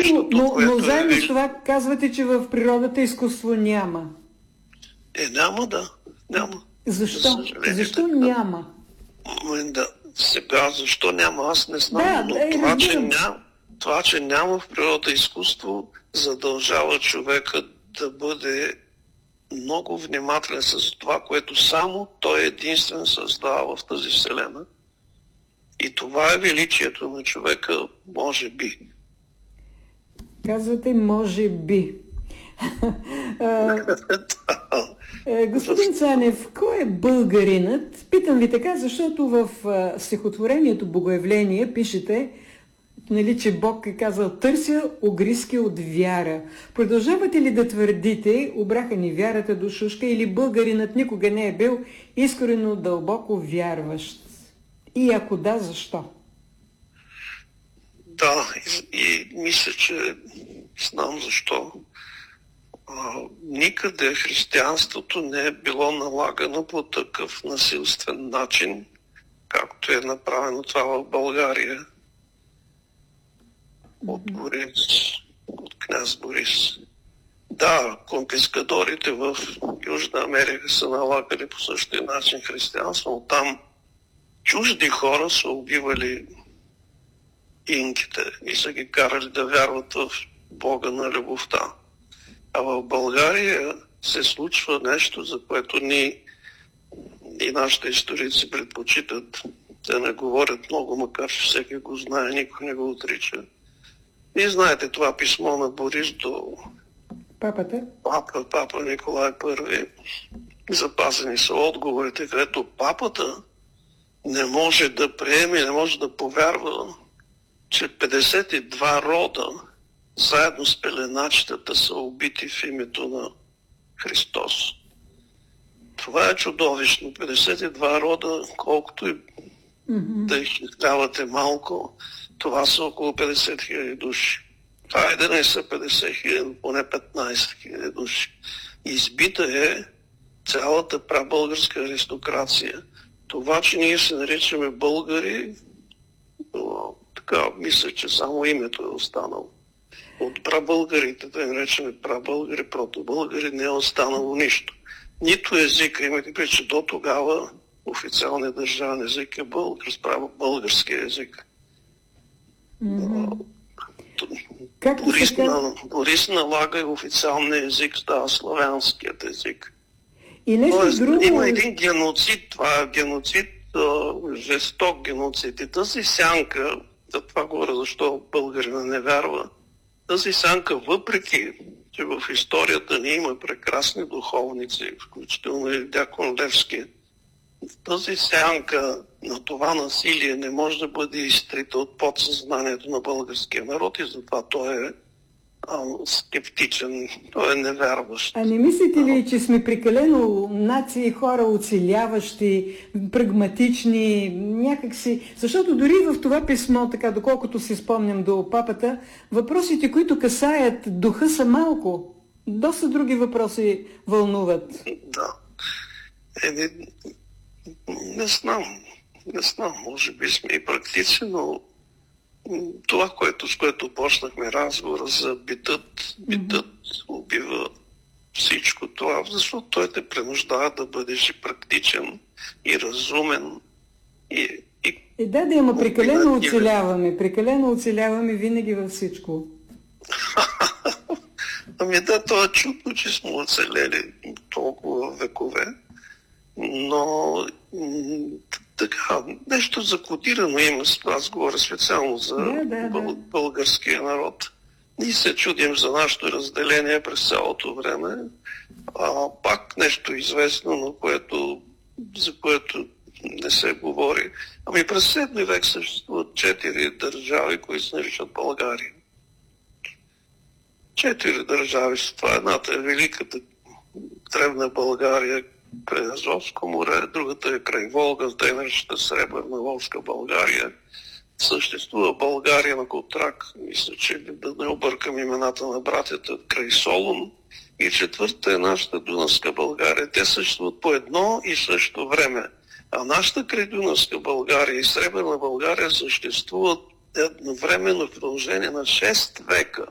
но заедно с това казвате, че в природата изкуство няма. Няма, да. Няма. Защо? Защо няма? Сега, защо няма, аз не знам, но това, че няма в природа изкуство, задължава човека да бъде много внимателен с това, което само той единствен създава в тази вселена. И това е величието на човека, може би. Казвате, може би. Господин Цанев, кой е българинът? Питам ви така, защото в стихотворението Богоявление пишете, нали, че Бог е казал: търся огриски от вяра. Продължавате ли да твърдите: обраха ни вярата до шушка, или българинът никога не е бил искрено дълбоко вярващ? И ако да, защо? Да, и мисля, че знам защо. Никъде християнството не е било налагано по такъв насилствен начин, както е направено това в България от княз Борис. Да, конфискадорите в Южна Америка са налагали по същия начин християнство, но там чужди хора са убивали инките и са ги карали да вярват в Бога на любовта. А в България се случва нещо, за което ние и нашите историци предпочитат да не говорят много, макар че всеки го знае, никой не го отрича. И знаете това писмо на Борис до Папа Николай I. Запазени са отговорите, където папата не може да приеме, не може да повярва, че 52 рода заедно с пеленачетата са убити в името на Христос. Това е чудовищно. 52 рода, колкото и да их давате малко, това са около 50 000 души. Това да не са 50 000, поне 15 000 души. Избита е цялата прабългарска аристокрация. Това, че ние се наричаме българи, така мисля, че само името е останало. От прабългарите, да наречем прабългари, протобългари, не е останало нищо. Нито езика, имате предвид, че до тогава официалният държавен език е българския език. Борис налага и официалния език, става славянският език. И нещо друго... Има един геноцид, това е геноцид, жесток геноцид. И тази сянка, за това говоря защо българина не вярва, тази сянка, въпреки че в историята ни има прекрасни духовници, включително и Дякон Левски, тази сянка на това насилие не може да бъде изтрита от подсъзнанието на българския народ и затова той е скептичен, той е невярващ. А не мислите ли, че сме прекалено нации, хора оцеляващи, прагматични, някакси? Защото дори в това писмо, така доколкото си спомням до папата, въпросите, които касаят духа, са малко. Доста други въпроси вълнуват. Да. Не знам, може би сме и практици, но това, с което почнахме разговора за битът убива всичко това, защото той те принуждава да бъдеш и практичен, и разумен. Да, ама прекалено оцеляваме винаги във всичко. Ами да, това е чудно, че сме оцелели толкова векове, но така, нещо закодирано има, аз говоря специално за българския народ. Ние се чудим за нашето разделение през цялото време, пак нещо известно, но за което не се говори. Ами през 7 век съществуват 4 държави, които се наричат България. 4 държави. Това едната е великата древна България, край Азовско море, другата е край Волга, тъй наречената Сребърна Волжка България. Съществува България на Котрак, мисля, че да не объркам имената на братята, край Солун. И четвърта е нашата Дунавска България. Те съществуват по едно и също време. А нашата край Дунавска България и Сребърна България съществуват едновременно в продължение на 6 века.